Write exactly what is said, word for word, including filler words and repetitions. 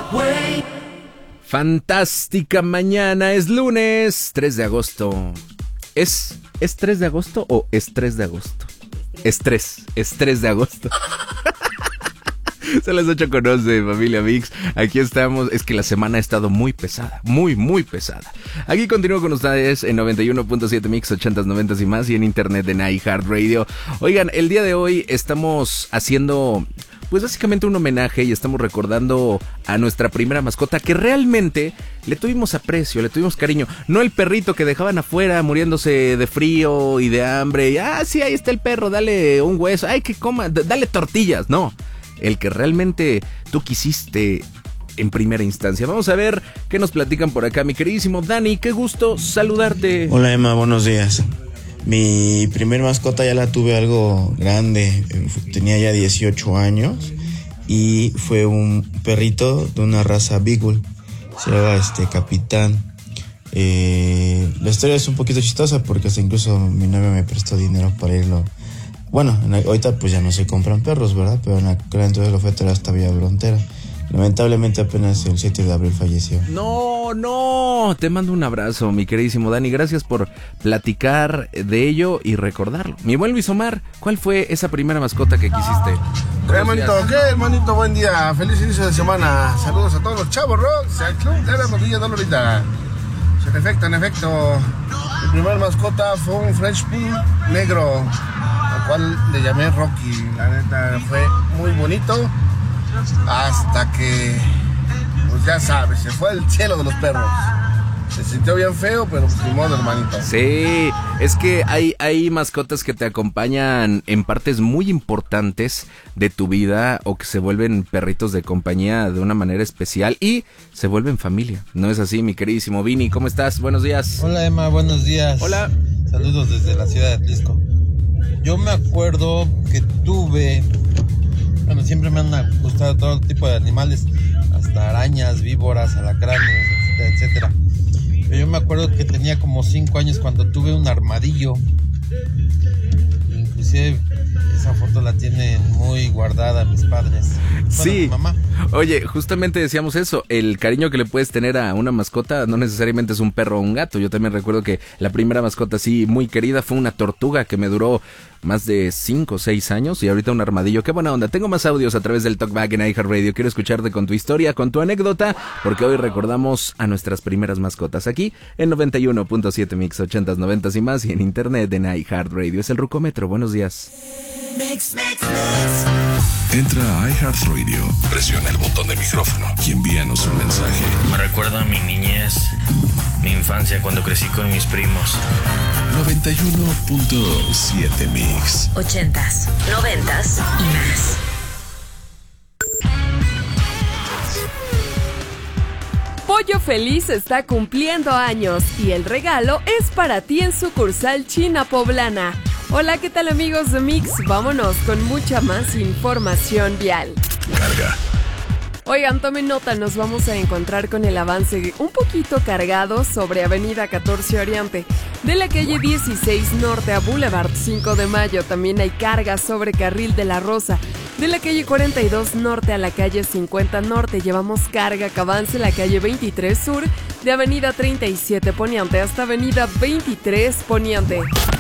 Fantástica mañana, es lunes tres de agosto. ¿Es, ¿Es tres de agosto o es tres de agosto? Es tres, es tres de agosto. Son las ocho con once, familia Mix. Aquí estamos. Es que la semana ha estado muy pesada, muy, muy pesada. Aquí continúo con ustedes en noventa y uno punto siete Mix, ochentas, noventas y más, y en internet en iHeartRadio. Oigan, el día de hoy estamos haciendo, pues básicamente un homenaje y estamos recordando a nuestra primera mascota que realmente le tuvimos aprecio, le tuvimos cariño. No el perrito que dejaban afuera muriéndose de frío y de hambre. Y, ah, sí, ahí está el perro, dale un hueso. Ay, que coma, d- dale tortillas. No, el que realmente tú quisiste en primera instancia. Vamos a ver qué nos platican por acá. Mi queridísimo Dani, qué gusto saludarte. Hola Emma, buenos días. Mi primer mascota ya la tuve algo grande, tenía ya dieciocho años y fue un perrito de una raza Beagle, se llama este Capitán. Eh, la historia es un poquito chistosa porque hasta incluso mi novia me prestó dinero para irlo. Bueno, en la, ahorita pues ya no se compran perros, ¿verdad? Pero en aquel entonces lo fue hasta Villa Frontera. Lamentablemente apenas el siete de abril falleció. No, no, te mando un abrazo, mi queridísimo Dani. Gracias por platicar de ello y recordarlo. Mi buen Luis Omar, ¿cuál fue esa primera mascota que quisiste? ¿Qué, hermanito? ¿Qué, hermanito? Buen día, feliz inicio de semana. Saludos a todos los chavos, Rox, al club de la Rodilla Dolorita. En efecto, en efecto, mi primer mascota fue un French Poodle negro, al cual le llamé Rocky. La neta fue muy bonito, hasta que, pues ya sabes, se fue al cielo de los perros. Se sintió bien feo, pero pues ni modo, hermanito. Sí, es que hay, hay mascotas que te acompañan en partes muy importantes de tu vida o que se vuelven perritos de compañía de una manera especial y se vuelven familia. ¿No es así, mi queridísimo Vini? ¿Cómo estás? Buenos días. Hola Emma, buenos días. Hola. Saludos desde la ciudad de Atlisco. Yo me acuerdo que tuve, bueno, siempre me han gustado todo tipo de animales, hasta arañas, víboras, alacranes, etcétera, etcétera. Pero yo me acuerdo que tenía como cinco años cuando tuve un armadillo. Inclusive esa foto la tienen muy guardada mis padres. Bueno, Sí. mi mamá. Oye, justamente decíamos eso, el cariño que le puedes tener a una mascota no necesariamente es un perro o un gato. Yo también recuerdo que la primera mascota así muy querida fue una tortuga que me duró más de cinco o seis años y ahorita un armadillo. Qué buena onda. Tengo más audios a través del Talkback en iHeartRadio. Quiero escucharte con tu historia, con tu anécdota, porque hoy recordamos a nuestras primeras mascotas aquí en noventa y uno punto siete Mix, ochentas, noventas y más, y en internet en iHeartRadio. Es el Rucómetro. Buenos días. Mix, mix, mix. Entra a iHeartRadio, presiona el botón de micrófono y envíanos un mensaje. Me recuerda a mi niñez, mi infancia cuando crecí con mis primos. noventa y uno punto siete Mix. Ochentas, noventas y más. Pollo Feliz está cumpliendo años y el regalo es para ti en sucursal China Poblana. Hola, ¿qué tal amigos de Mix? Vámonos con mucha más información vial. Carga. Oigan, tomen nota, nos vamos a encontrar con el avance un poquito cargado sobre Avenida catorce Oriente. De la calle dieciséis Norte a Boulevard cinco de Mayo también hay carga sobre Carril de la Rosa. De la calle cuarenta y dos Norte a la calle cincuenta Norte llevamos carga que avance la calle veintitrés Sur. De Avenida treinta y siete Poniente hasta Avenida veintitrés Poniente.